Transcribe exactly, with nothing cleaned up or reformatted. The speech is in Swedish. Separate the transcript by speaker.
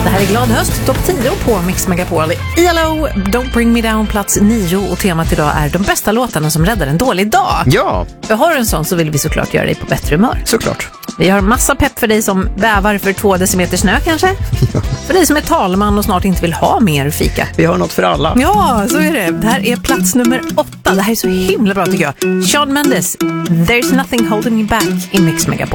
Speaker 1: Det här är Glad höst, topp tio på Mix Megapol. E L O, Don't Bring Me Down, plats nio. Och temat idag är de bästa låtarna som räddar en dålig dag.
Speaker 2: Ja.
Speaker 1: För har du en sån så vill vi såklart göra dig på bättre humör.
Speaker 2: Såklart.
Speaker 1: Vi har massa pepp för dig som bävar för två decimeter snö kanske. Ja. För dig som är talman och snart inte vill ha mer fika.
Speaker 2: Vi har något för alla.
Speaker 1: Ja, så är det. Det här är plats nummer åtta. Det här är så himla bra tycker jag. Shawn Mendes, There's Nothing Holding Me Back i Mix Megapol.